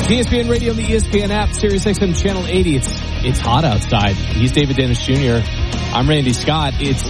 ESPN Radio and the ESPN app, SiriusXM Channel 80. It's hot outside. He's David Dennis Jr. I'm Randy Scott. It's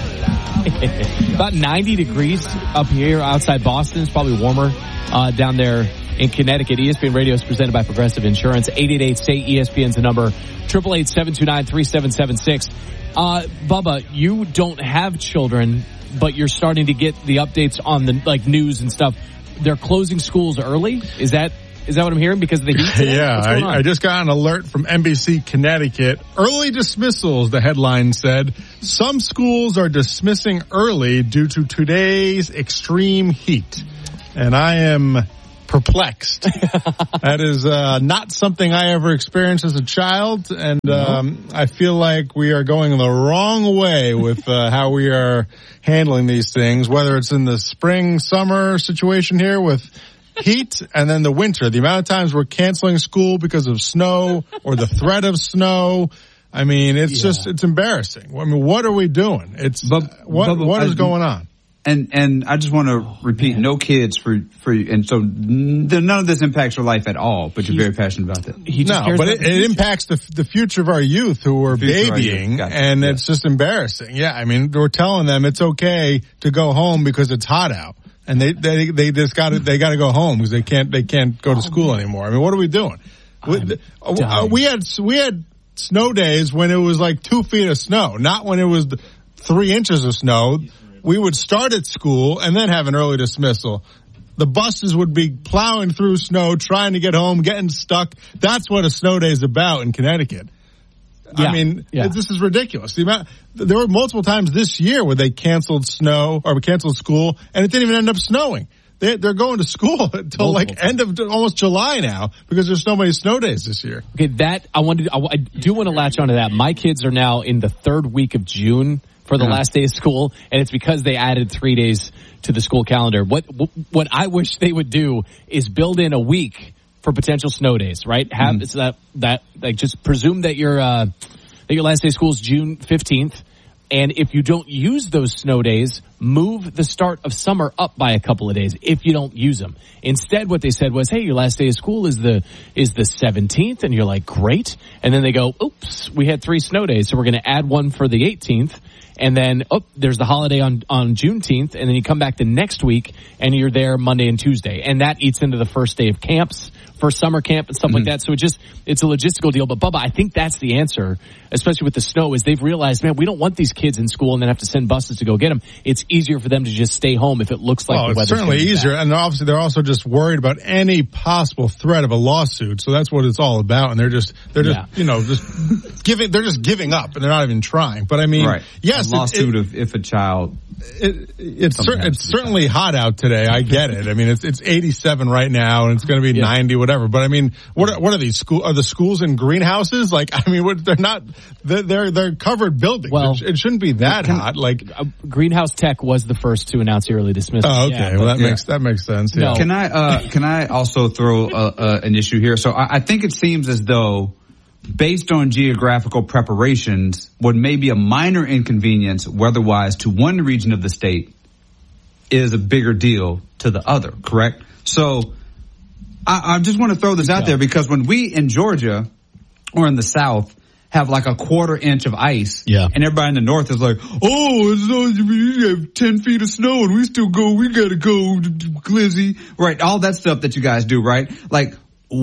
about 90 degrees up here outside Boston. It's probably warmer down there in Connecticut. ESPN Radio is presented by Progressive Insurance. 888-STAY-ESPN's the number. 888-729-3776. Bubba, you don't have children, but you're starting to get the updates on the news and stuff. They're closing schools early? Is that what I'm hearing because of the heat today? Yeah, I just got an alert from NBC Connecticut. Early dismissals, the headline said. Some schools are dismissing early due to today's extreme heat. And I am perplexed. That is not something I ever experienced as a child. And I feel like we are going the wrong way with how we are handling these things, whether it's in the spring, summer situation here with heat, and then the winter. The amount of times we're canceling school because of snow or the threat of snow. I mean, it's embarrassing. I mean, what are we doing? What is going on? And I just want to repeat, no kids for and so none of this impacts your life at all, but you're very passionate about that. No, but it impacts the future of our youth who are babying, gotcha. And it's just embarrassing. Yeah, I mean, we're telling them it's okay to go home because it's hot out. And they just got to go home because they can't go to school anymore. I mean, what are we doing? We had snow days when it was like 2 feet of snow, not when it was 3 inches of snow. We would start at school and then have an early dismissal. The buses would be plowing through snow, trying to get home, getting stuck. That's what a snow day is about in Connecticut. Yeah, I mean, this is ridiculous. There were multiple times this year where they canceled school, and it didn't even end up snowing. They're going to school until end of almost July now because there's so many snow days this year. Okay, I do want to latch onto that. My kids are now in the third week of June for the last day of school, and it's because they added 3 days to the school calendar. What I wish they would do is build in a week for potential snow days, right? Have just presume that your last day of school is June 15th, and if you don't use those snow days, move the start of summer up by a couple of days if you don't use them. Instead, what they said was, hey, your last day of school is the 17th, and you're like, great. And then they go, oops, we had 3 snow days, so we're going to add one for the 18th. And then, there's the holiday on Juneteenth, and then you come back the next week, and you're there Monday and Tuesday. And that eats into the first day of camps, first summer camp and stuff like that. So it's a logistical deal. But, Bubba, I think that's the answer, especially with the snow, is they've realized, man, we don't want these kids in school and then have to send buses to go get them. It's easier for them to just stay home if it looks like the weather's certainly easier. And obviously they're also just worried about any possible threat of a lawsuit. So that's what it's all about. And they're just giving up, and they're not even trying. But I mean, yes, a lawsuit if a child. It's certainly hot out today. I get it. I mean, it's 87 right now, and it's going to be 90, whatever. But I mean, what are these Are the schools in greenhouses? Like, I mean, they're not. They're covered buildings. Well, it shouldn't be that hot. Like, Greenhouse Tech was the first to announce the early dismissal. Oh, okay. That makes sense. Yeah. No. Can I also throw an issue here? So I think it seems as though, based on geographical preparations, what may be a minor inconvenience weather-wise to one region of the state is a bigger deal to the other, correct? So I just want to throw this out there because when we in Georgia or in the South have like a 1/4 inch of ice, and everybody in the North is like, we have 10 feet of snow and we gotta go, glizzy, right? All that stuff that you guys do, right? Like,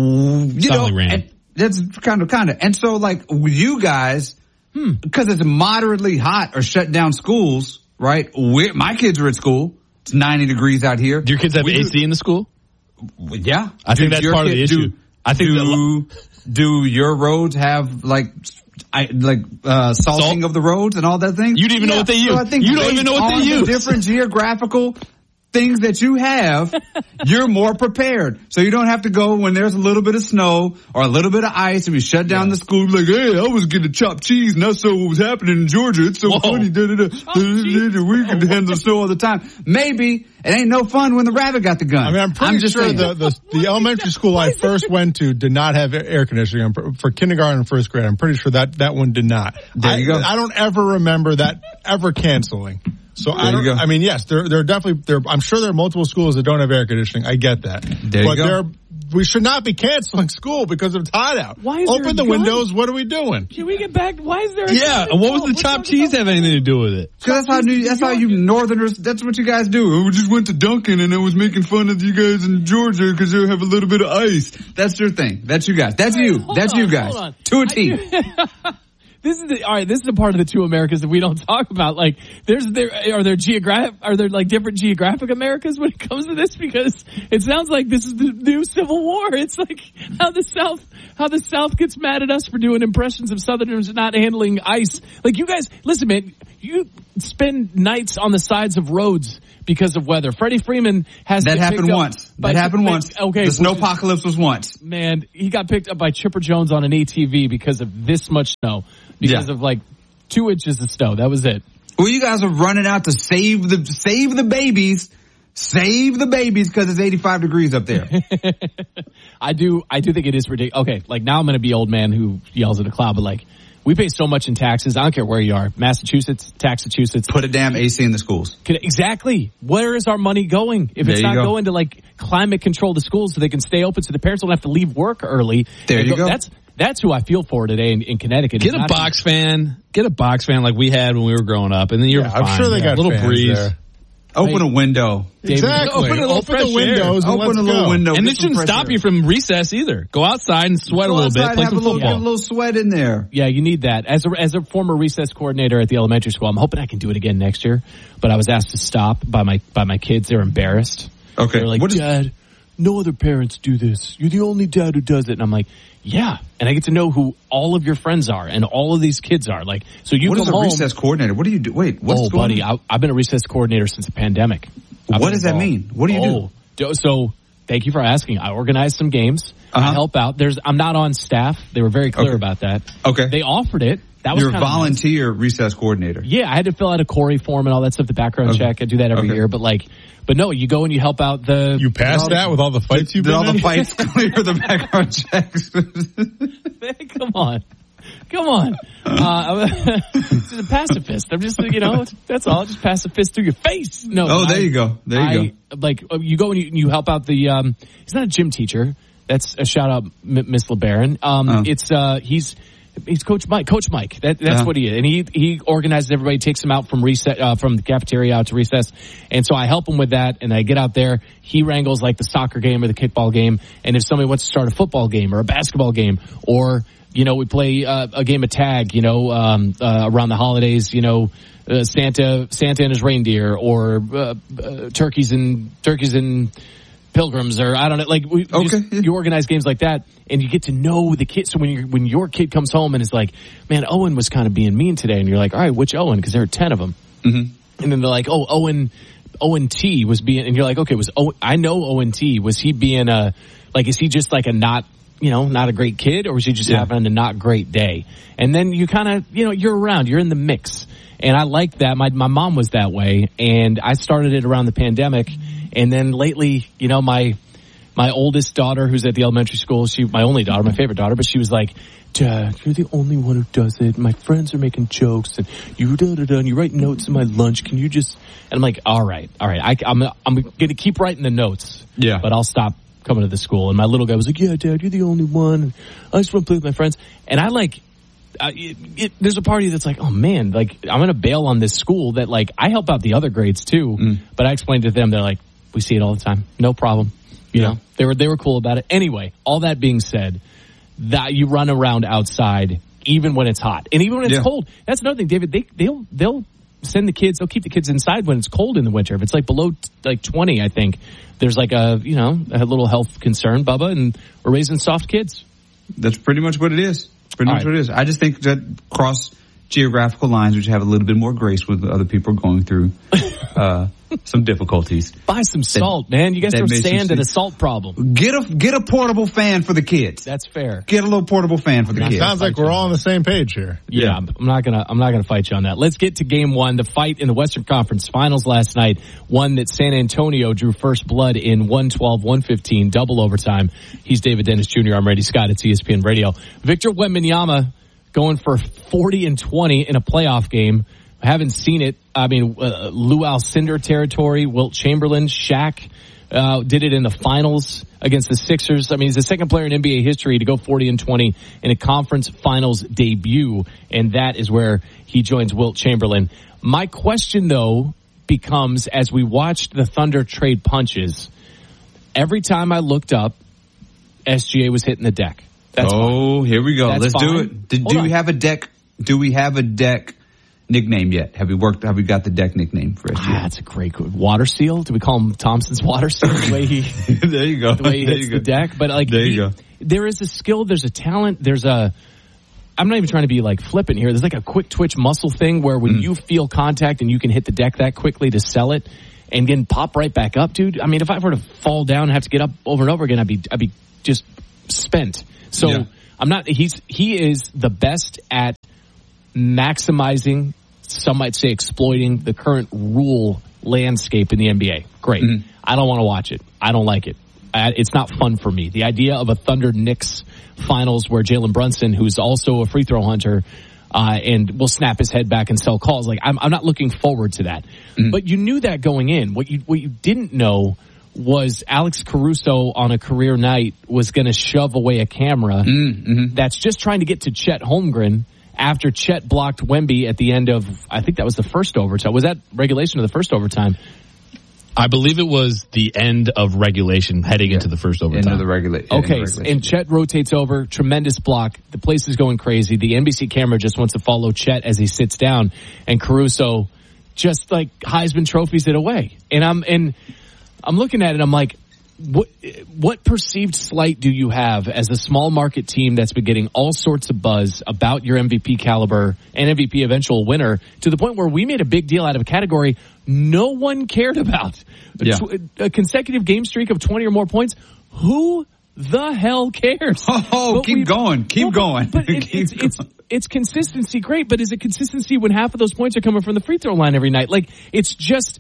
that's kind of. And so, like, you guys, because it's moderately hot or shut down schools, right? My kids are at school. It's 90 degrees out here. Do your kids have AC in the school? Yeah. I think that's part of the issue. Do your roads have, salting of the roads and all that thing? You don't even know what they use. So I think you don't even know what they use. The different geographical things that you have, you're more prepared. So you don't have to go when there's a little bit of snow or a little bit of ice and we shut down the school like, hey, I was getting chopped cheese and I saw what was happening in Georgia. It's so funny. We can handle snow all the time. Maybe it ain't no fun when the rabbit got the gun. I mean, I'm pretty sure the elementary school I first went to did not have air conditioning for kindergarten and first grade. I'm pretty sure that one did not. There you go. I don't ever remember that ever canceling. So yes, there are definitely I'm sure there are multiple schools that don't have air conditioning. I get that. We should not be canceling school because of hot out. Why is Open the windows. What are we doing? Can we get back? Why is there a and what was the chopped cheese have anything to do with it? Because that's how you Northerners, that's what you guys do. We just went to Dunkin' and I was making fun of you guys in Georgia because they have a little bit of ice. That's your thing. That's you guys. That's you. That's you guys. To a T. This is the part of the two Americas that we don't talk about. Like, are there like different geographic Americas when it comes to this? Because it sounds like this is the new Civil War. It's like how the South gets mad at us for doing impressions of Southerners not handling ice. Like, you guys, listen, man, you spend nights on the sides of roads because of weather. Freddie Freeman has that happened once. That happened once. Okay, the snowpocalypse was once. Man, he got picked up by Chipper Jones on an ATV because of this much snow. Because of like 2 inches of snow. That was it. Well, you guys are running out to save the babies. Save the babies because it's 85 degrees up there. I do think it is ridiculous. Okay, like now I'm going to be old man who yells at a cloud, but like we pay so much in taxes. I don't care where you are. Massachusetts, Taxachusetts. Put a damn AC in the schools. Exactly. Where is our money going? If it's not going to like climate control the schools so they can stay open so the parents don't have to leave work early. There you go. That's who I feel for today in Connecticut. Get a box fan. Get a box fan like we had when we were growing up, and then you're fine. I'm sure they got a little breeze. There. Open a window. Exactly. Open the windows. Open a little window. And this shouldn't stop you from recess either. Go outside and sweat a little bit. Play some football. Get a little sweat in there. Yeah, you need that. As a former recess coordinator at the elementary school, I'm hoping I can do it again next year. But I was asked to stop by my kids. They're embarrassed. Okay. They're like, Dad, no other parents do this. You're the only dad who does it. And I'm like, yeah. And I get to know who all of your friends are and all of these kids are. Like, so you come home. What is a recess coordinator? What do you do? Wait, what's going on? I've been a recess coordinator since the pandemic. What does that mean? What do you do? So thank you for asking. I organize some games. I help out. I'm not on staff. They were very clear about that. Okay. They offered it. That was You're a volunteer recess coordinator. Yeah, I had to fill out a Corey form and all that stuff, the background check. I do that every year. But no, you go and you help out the... You passed that with all the fights you've been in? Did all the fights clear the background checks? Man, come on. I'm just a pacifist. I'm just, that's all. Just pass a fist through your face. No. There you go. Like, you go and you help out the, he's not a gym teacher. That's a shout out, Miss LeBaron. He's Coach Mike. Coach Mike. That's what he is. And he organizes everybody, takes them out from the cafeteria out to recess. And so I him with that, and I get out there. He wrangles like the soccer game or the kickball game. And if somebody wants to start a football game or a basketball game, or, we play a game of tag, around the holidays, Santa and his reindeer, or turkeys and pilgrims, or I don't know, like you organize games like that, and you get to know the kids. So when your kid comes home and is like, man, Owen was kind of being mean today, and you're like, all right, which Owen? Because there are 10 of them, and then they're like, oh, Owen T was being, and you're like, okay, I know Owen T, was he being is he just like a not a great kid, or was he just having a not great day? And then you kind of, you're around, you're in the mix, and I like that. My mom was that way, and I started it around the pandemic. And then lately, my oldest daughter, who's at the elementary school, my only daughter, my favorite daughter, but she was like, Dad, you're the only one who does it. My friends are making jokes, and and you write notes in my lunch. Can you just? And I'm like, all right. I'm going to keep writing the notes. Yeah. But I'll stop coming to the school. And my little guy was like, yeah, Dad, you're the only one. I just want to play with my friends. And I like. There's a party that's like, oh man, like I'm going to bail on this school that like I help out the other grades too. But I explained to them, they're like, we see it all the time. No problem. You know, they were cool about it. Anyway, all that being said, that you run around outside even when it's hot and even when it's cold. That's another thing, David. They'll send the kids. They'll keep the kids inside when it's cold in the winter. If it's like below like 20, I think there's like a little health concern, Bubba, and we're raising soft kids. That's pretty much what it is. What it is. I just think that cross geographical lines, we should have a little bit more grace with other people going through some difficulties. Buy some salt, man. You guys throw sand at a salt problem. Get a portable fan for the kids. That's fair. Get a little portable fan for the kids. Sounds like we're all on the same page here. Yeah, I'm not gonna fight you on that. Let's get to game one, the fight in the Western Conference Finals last night. One that San Antonio drew first blood in 112-115, double overtime. He's David Dennis Jr. I'm Randy Scott at ESPN Radio. Victor Wembanyama going for 40 and 20 in a playoff game. Haven't seen it. I mean, Lou Alcindor territory, Wilt Chamberlain, Shaq did it in the finals against the Sixers. I mean, he's the second player in NBA history to go 40-20 in a conference finals debut, and that is where he joins Wilt Chamberlain. My question, though, becomes, as we watched the Thunder trade punches, every time I looked up, SGA was hitting the deck. That's fine. Here we go. That's Let's fine. do it. Do we have a deck? Do we have a deck nickname yet? Have we got the deck nickname for SGA? That's a great water seal. Do we call him Thompson's water seal? The way he there you go. The way he hits the deck. But like, there you go. There is a skill. There's a talent. I'm not even trying to be like flippant here. There's like a quick twitch muscle thing where when you feel contact and you can hit the deck that quickly to sell it and then pop right back up, dude. I mean, if I were to fall down and have to get up over and over again, I'd be just spent. So he is the best at maximizing, some might say exploiting, the current rule landscape in the NBA. Great. I don't want to watch it. I don't like it. It's not fun for me. The idea of a Thunder Knicks finals where Jalen Brunson, who's also a free throw hunter, and will snap his head back and sell calls, like I'm not looking forward to that. But you knew that going in. What you didn't know was Alex Caruso on a career night was going to shove away a camera that's just trying to get to Chet Holmgren after Chet blocked Wemby at the end of, I think that was the first overtime. Was that regulation or the first overtime? I believe it was the end of regulation heading into the first overtime. End of the regulation. Okay, and Chet rotates over, tremendous block. The place is going crazy. The NBC camera just wants to follow Chet as he sits down, and Caruso just like Heisman trophies it away. And I'm looking at it, I'm like, what perceived slight do you have as a small market team that's been getting all sorts of buzz about your MVP caliber and MVP eventual winner to the point where we made a big deal out of a category no one cared about? A consecutive game streak of 20 or more points. Who the hell cares? Keep going. But it's consistency, great, but is it consistency when half of those points are coming from the free throw line every night? Like, it's just,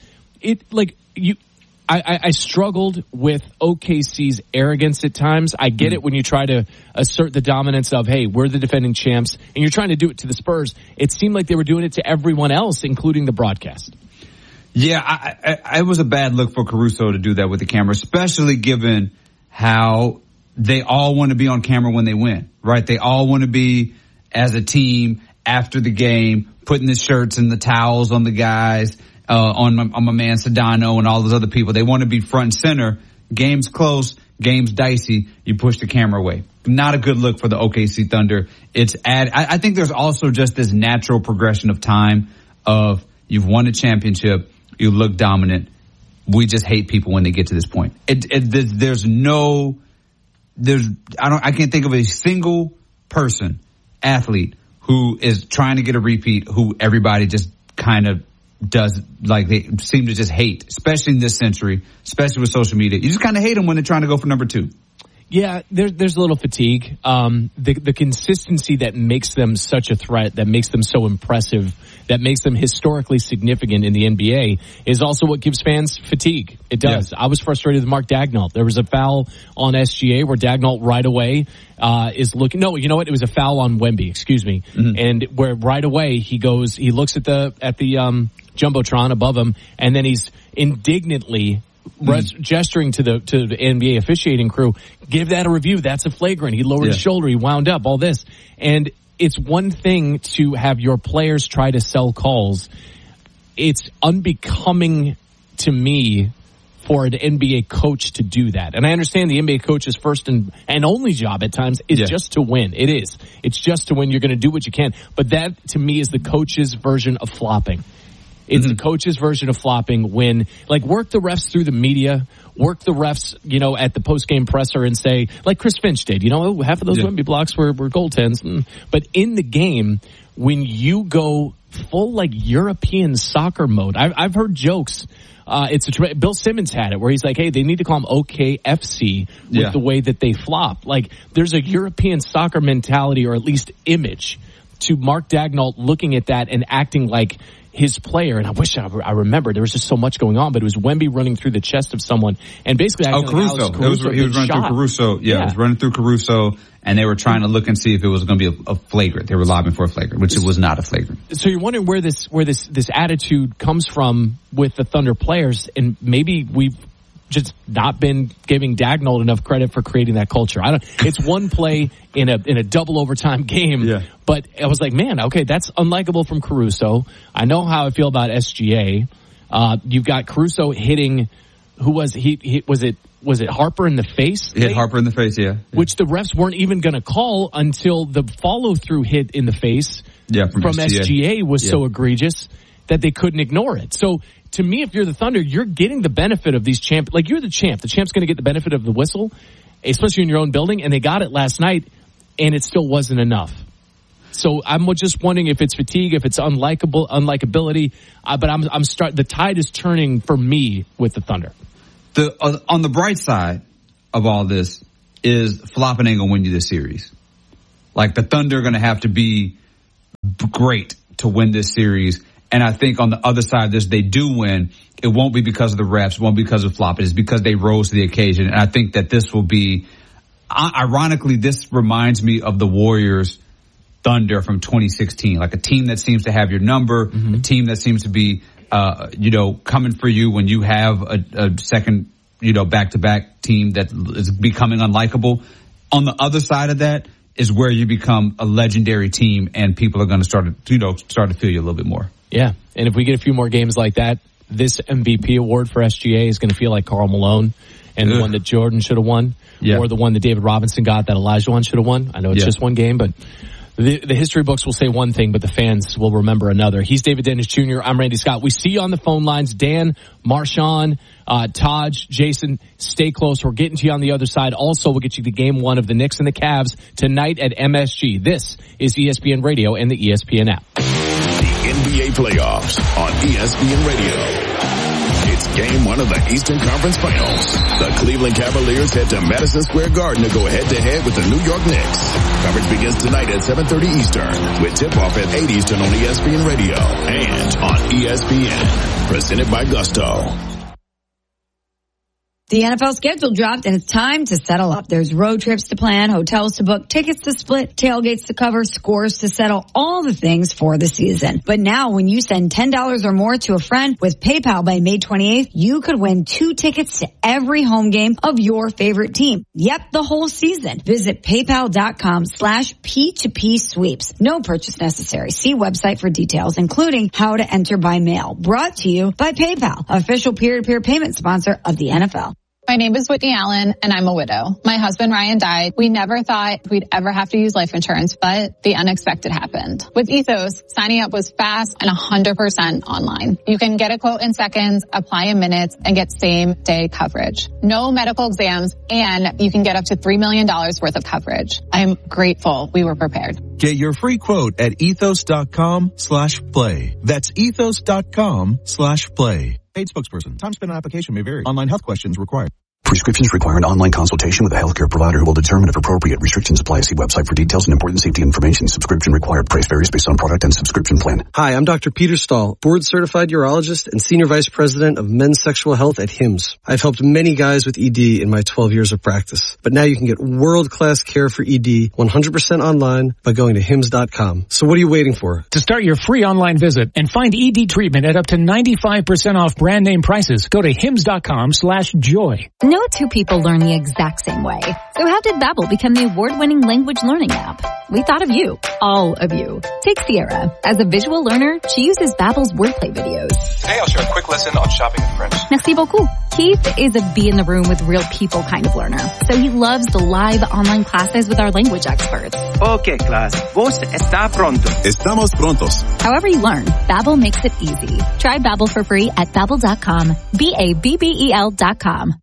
I struggled with OKC's arrogance at times. I get it when you try to assert the dominance of, hey, we're the defending champs, and you're trying to do it to the Spurs. It seemed like they were doing it to everyone else, including the broadcast. Yeah, it was a bad look for Caruso to do that with the camera, especially given how they all want to be on camera when they win, right? They all want to be as a team after the game, putting the shirts and the towels on the guys. On my man Sedano and all those other people. They want to be front and center. Game's close, game's dicey. You push the camera away. Not a good look for the OKC Thunder. I think there's also just this natural progression of time of you've won a championship, you look dominant. We just hate people when they get to this point. I can't think of a single person, athlete, who is trying to get a repeat who everybody just kind of does, like they seem to just hate, especially in this century, especially with social media. You just kind of hate them when they're trying to go for number 2. Yeah, there's a little fatigue. The consistency that makes them such a threat, that makes them so impressive, that makes them historically significant in the NBA is also what gives fans fatigue. It does. Yeah. I was frustrated with Mark Daigneault. There was a foul on SGA where Daigneault right away is looking. No, you know what? It was a foul on Wemby. Excuse me. And where right away he looks at the Jumbotron above him, and then he's indignantly gesturing to the NBA officiating crew, give that a review. That's a flagrant. He lowered his shoulder. He wound up, all this. And it's one thing to have your players try to sell calls. It's unbecoming to me for an NBA coach to do that. And I understand the NBA coach's first and only job at times is just to win. It is. It's just to win. You're going to do what you can. But that, to me, is the coach's version of flopping. It's the coach's version of flopping when, like, work the refs through the media, work the refs, at the post-game presser and say, like Chris Finch did, half of those Wemby blocks were goaltends. But in the game, when you go full, like, European soccer mode, I've heard jokes. Bill Simmons had it where he's like, hey, they need to call them OKFC with the way that they flop. Like, there's a European soccer mentality, or at least image, to Mark Daigneault looking at that and acting like his player, and I wish I remembered. There was just so much going on, but it was Wemby running through the chest of someone, and basically, Caruso. He was running through Caruso. Yeah, it was running through Caruso, and they were trying to look and see if it was going to be a flagrant. They were lobbying for a flagrant, which it was not a flagrant. So you're wondering where this attitude comes from with the Thunder players, and maybe we've just not been giving Daigneault enough credit for creating that culture. It's one play in a double overtime game, but I was like, man, okay, that's unlikable from Caruso. I know how I feel about SGA. You've got Caruso hitting, who was he was it Harper in the face? He hit Harper in the face, yeah. Which the refs weren't even going to call until the follow-through hit in the face from SGA was so egregious that they couldn't ignore it. So to me, if you're the Thunder, you're getting the benefit of these champ. Like, you're the champ. The champ's going to get the benefit of the whistle, especially in your own building. And they got it last night, and it still wasn't enough. So I'm just wondering if it's fatigue, if it's unlikability. But the tide is turning for me with the Thunder. On the bright side of all this is flopping ain't gonna win you this series. Like, the Thunder are going to have to be great to win this series. And I think on the other side of this, they do win. It won't be because of the refs. It won't be because of flopping. It's because they rose to the occasion. And I think that this will be, ironically, this reminds me of the Warriors Thunder from 2016. Like, a team that seems to have your number, a team that seems to be, coming for you when you have a second, back-to-back team that is becoming unlikable. On the other side of that is where you become a legendary team, and people are going to start to feel you a little bit more. Yeah, and if we get a few more games like that, this MVP award for SGA is going to feel like Karl Malone and the one that Jordan should have won, or the one that David Robinson got that Elijah one should have won. I know it's just one game, but the history books will say one thing, but the fans will remember another. He's David Dennis Jr. I'm Randy Scott. We see you on the phone lines. Dan, Marshawn, Taj, Jason, stay close. We're getting to you on the other side. Also, we'll get you to game one of the Knicks and the Cavs tonight at MSG. This is ESPN Radio and the ESPN app. The NBA playoffs on ESPN Radio. It's game one of the Eastern Conference Finals. The Cleveland Cavaliers head to Madison Square Garden to go head-to-head with the New York Knicks. Coverage begins tonight at 7:30 Eastern with tip-off at 8 Eastern on ESPN Radio and on ESPN. Presented by Gusto. The NFL schedule dropped, and it's time to settle up. There's road trips to plan, hotels to book, tickets to split, tailgates to cover, scores to settle, all the things for the season. But now, when you send $10 or more to a friend with PayPal by May 28th, you could win 2 tickets to every home game of your favorite team. Yep, the whole season. Visit PayPal.com/P2P sweeps. No purchase necessary. See website for details, including how to enter by mail. Brought to you by PayPal, official peer-to-peer payment sponsor of the NFL. My name is Whitney Allen, and I'm a widow. My husband, Ryan, died. We never thought we'd ever have to use life insurance, but the unexpected happened. With Ethos, signing up was fast and 100% online. You can get a quote in seconds, apply in minutes, and get same-day coverage. No medical exams, and you can get up to $3 million worth of coverage. I'm grateful we were prepared. Get your free quote at ethos.com/play. That's ethos.com/play. Paid spokesperson. Time spent on application may vary. Online health questions required. Prescriptions require an online consultation with a healthcare provider who will determine if appropriate. Restrictions apply. See website for details and important safety information. Subscription required. Price varies based on product and subscription plan. Hi, I'm Dr. Peter Stahl, board-certified urologist and senior vice president of men's sexual health at HIMSS. I've helped many guys with ED in my 12 years of practice. But now you can get world-class care for ED 100% online by going to HIMSS.com. So what are you waiting for? To start your free online visit and find ED treatment at up to 95% off brand name prices, go to HIMSS.com/joy. No two people learn the exact same way. So how did Babbel become the award-winning language learning app? We thought of you. All of you. Take Sierra. As a visual learner, she uses Babbel's wordplay videos. Today I'll share a quick lesson on shopping in French. Merci beaucoup. Keith is a be in the room with real people kind of learner. So he loves the live online classes with our language experts. Okay, class. Vos está pronto. Estamos prontos. However you learn, Babbel makes it easy. Try Babbel for free at Babbel.com. Babbel.com. The best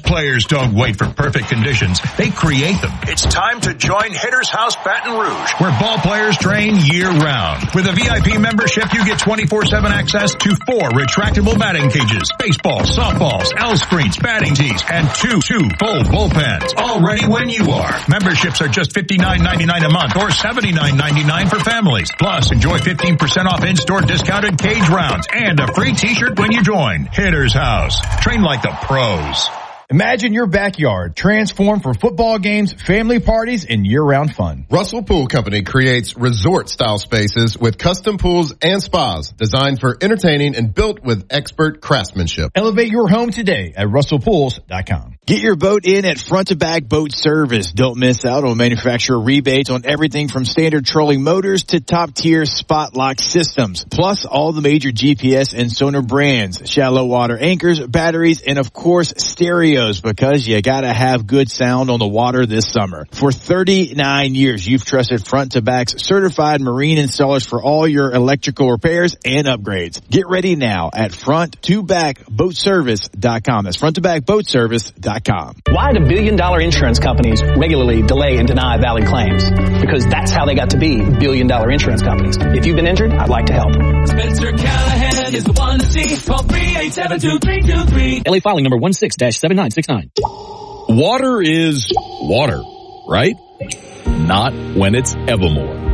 Players don't wait for perfect conditions. They create them. It's time to join Hitter's House Baton Rouge, where ball players train year-round. With a VIP membership, you get 24/7 access to 4 retractable batting cages, baseballs, softballs, L screens, batting tees, and two full bullpens. All ready when you are. Memberships are just $59.99 a month or $79.99 for families. Plus, enjoy 15% off in-store discounted cage rounds and a free t-shirt when you join. Hitter's House. Train like the pros. Imagine your backyard transformed for football games, family parties, and year-round fun. Russell Pool Company creates resort-style spaces with custom pools and spas designed for entertaining and built with expert craftsmanship. Elevate your home today at russellpools.com. Get your boat in at Front to Back Boat Service. Don't miss out on manufacturer rebates on everything from standard trolling motors to top-tier spot lock systems. Plus, all the major GPS and sonar brands, shallow water anchors, batteries, and of course, stereos, because you gotta have good sound on the water this summer. For 39 years, you've trusted Front to Back's certified marine installers for all your electrical repairs and upgrades. Get ready now at fronttobackboatservice.com. That's fronttobackboatservice.com. Why do billion-dollar insurance companies regularly delay and deny valid claims? Because that's how they got to be billion-dollar insurance companies. If you've been injured, I'd like to help. Spencer Callahan is the one to see. Call 387-2323. LA filing number 16-7969. Water is water, right? Not when it's Evermore.